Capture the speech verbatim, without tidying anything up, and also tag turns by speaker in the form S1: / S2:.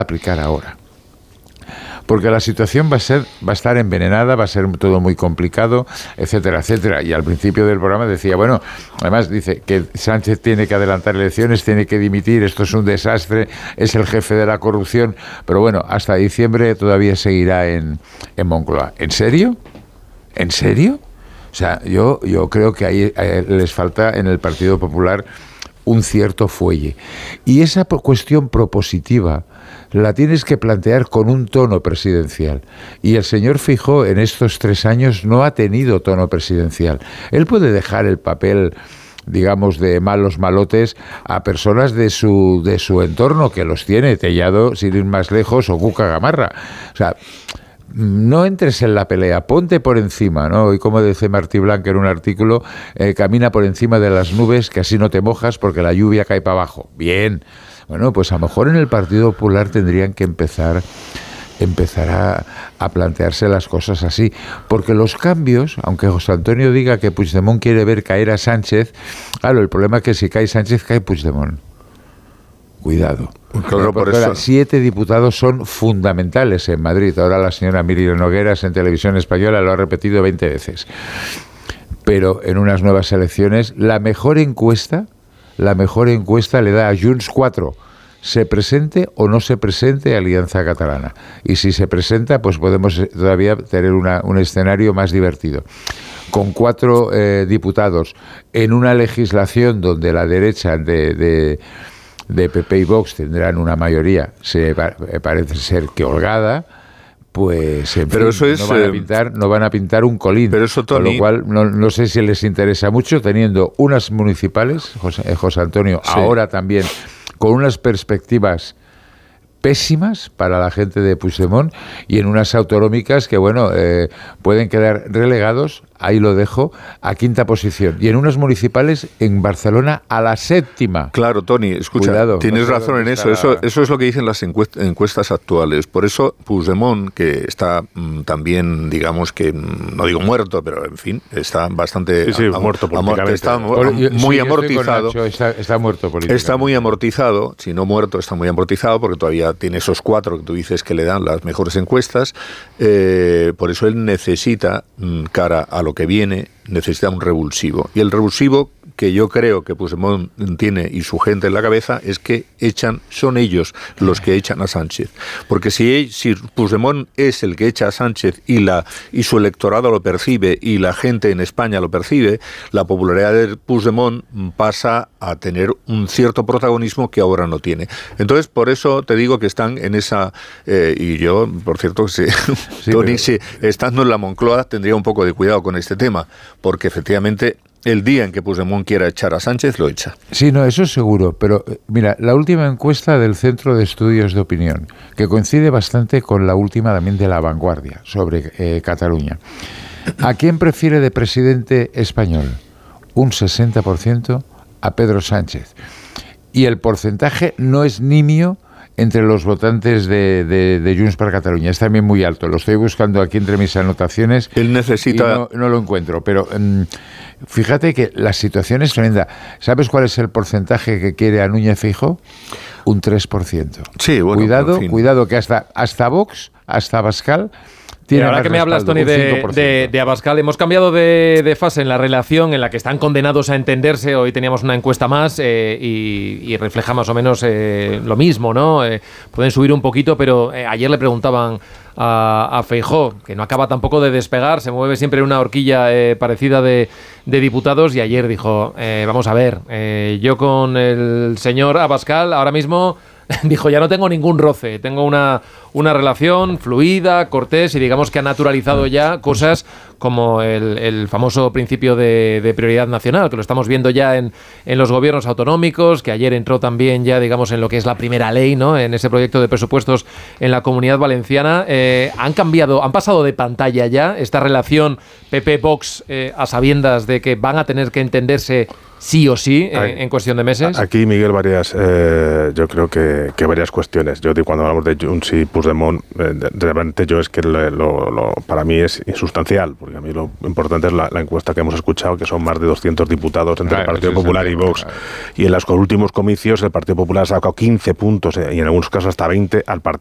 S1: aplicar ahora. Porque la situación va a ser, va a estar envenenada, va a ser todo muy complicado, etcétera, etcétera. Y al principio del programa decía, bueno, además dice que Sánchez tiene que adelantar elecciones, tiene que dimitir, esto es un desastre, es el jefe de la corrupción, pero bueno, hasta diciembre todavía seguirá en, en Moncloa. ¿En serio? ¿En serio? O sea, yo, yo creo que ahí eh, les falta en el Partido Popular un cierto fuelle. Y esa cuestión propositiva la tienes que plantear con un tono presidencial. Y el señor Feijóo en estos tres años no ha tenido tono presidencial. Él puede dejar el papel, digamos, de malos malotes a personas de su de su entorno, que los tiene, Tellado, sin ir más lejos, o Cuca Gamarra. O sea, no entres en la pelea, ponte por encima, ¿no? Y como dice Martí Blanc en un artículo, eh, camina por encima de las nubes, que así no te mojas porque la lluvia cae para abajo. Bien. Bueno, pues a lo mejor en el Partido Popular tendrían que empezar, empezar a, a plantearse las cosas así. Porque los cambios, aunque José Antonio diga que Puigdemont quiere ver caer a Sánchez, claro, el problema es que si cae Sánchez, cae Puigdemont. Cuidado.
S2: Claro, por eso.
S1: Siete diputados son fundamentales en Madrid. Ahora la señora Miriam Nogueras en Televisión Española lo ha repetido veinte veces. Pero en unas nuevas elecciones, la mejor encuesta... La mejor encuesta le da a Junts cuatro, se presente o no se presente Alianza Catalana. Y si se presenta, pues podemos todavía tener una, un escenario más divertido. Con cuatro eh, diputados en una legislación donde la derecha de, de, de P P y Vox tendrán una mayoría, se parece ser que holgada, pues en
S2: pero
S1: fin,
S2: eso es,
S1: no van a pintar, no van a pintar un colín.
S2: Pero eso, Tony,
S1: con lo cual no, no sé si les interesa mucho, teniendo unas municipales, José, eh, José Antonio, sí. Ahora también con unas perspectivas pésimas para la gente de Puigdemont, y en unas autonómicas que, bueno, eh, pueden quedar relegados, ahí lo dejo, a quinta posición. Y en unas municipales en Barcelona a la séptima.
S2: Claro, Tony, escucha, Cuidado, tienes no razón en eso. La... eso. Eso es lo que dicen las encuestas, encuestas actuales. Por eso Puigdemont, que está mmm, también, digamos que, mmm, no digo muerto, pero en fin, está bastante...
S3: Sí, sí, am- muerto políticamente.
S2: Está am- am- yo, muy
S1: sí,
S2: amortizado.
S1: Nacho, está, está muerto políticamente.
S2: Está muy amortizado, si no muerto, está muy amortizado, porque todavía tiene esos cuatro que tú dices que le dan las mejores encuestas. Eh, por eso él necesita, mmm, cara a lo que viene, necesita un revulsivo. Y el revulsivo que yo creo que Puigdemont tiene y su gente en la cabeza es que echan, son ellos los que echan a Sánchez. Porque si, si Puigdemont es el que echa a Sánchez y, la, y su electorado lo percibe y la gente en España lo percibe, la popularidad de Puigdemont pasa a tener un cierto protagonismo que ahora no tiene. Entonces, por eso te digo que están en esa... Eh, y yo, por cierto, si, sí, Tony, pero... si estando en la Moncloa, tendría un poco de cuidado con este tema, porque efectivamente... El día en que Puigdemont quiera echar a Sánchez, lo echa.
S1: Sí, no, eso es seguro. Pero, mira, la última encuesta del Centro de Estudios de Opinión, que coincide bastante con la última también de La Vanguardia, sobre eh, Cataluña. ¿A quién prefiere de presidente español? Un sesenta por ciento a Pedro Sánchez. Y el porcentaje no es nimio entre los votantes de, de, de Junts per Catalunya. Es también muy alto. Lo estoy buscando aquí entre mis anotaciones.
S2: Él necesita...
S1: Y no, no lo encuentro, pero... Um, fíjate que la situación es tremenda. ¿Sabes cuál es el porcentaje que quiere a Núñez Feijóo? Un tres por ciento.
S2: Sí, bueno,
S1: cuidado,
S2: en fin.
S1: cuidado que hasta, hasta Vox, hasta Abascal...
S4: Y ahora que me hablas, Tony, de, de, de Abascal, hemos cambiado de, de fase en la relación en la que están condenados a entenderse. Hoy teníamos una encuesta más eh, y, y refleja más o menos eh, lo mismo, ¿no? Eh, pueden subir un poquito, pero eh, ayer le preguntaban a, a Feijóo, que no acaba tampoco de despegar, se mueve siempre en una horquilla eh, parecida de, de diputados, y ayer dijo, eh, vamos a ver, eh, yo con el señor Abascal ahora mismo... Dijo, ya no tengo ningún roce, tengo una, una relación fluida, cortés, y digamos que ha naturalizado ya cosas como el, el famoso principio de, de prioridad nacional, que lo estamos viendo ya en, en los gobiernos autonómicos, que ayer entró también ya, digamos, en lo que es la primera ley, ¿no? En ese proyecto de presupuestos en la Comunidad Valenciana. Eh, han cambiado, han pasado de pantalla ya esta relación P P-Vox eh, a sabiendas de que van a tener que entenderse sí o sí en, en cuestión de meses.
S3: Aquí, Miguel, varias, eh, yo creo que, que varias cuestiones. Yo digo, cuando hablamos de Junts y Puigdemont, eh, realmente yo es que lo, lo, lo, para mí es insustancial, porque porque a mí lo importante es la, la encuesta que hemos escuchado, que son más de doscientos diputados entre claro, el Partido Popular y Vox. Claro. Y en los últimos comicios el Partido Popular ha sacado quince puntos y en algunos casos hasta veinte al Partido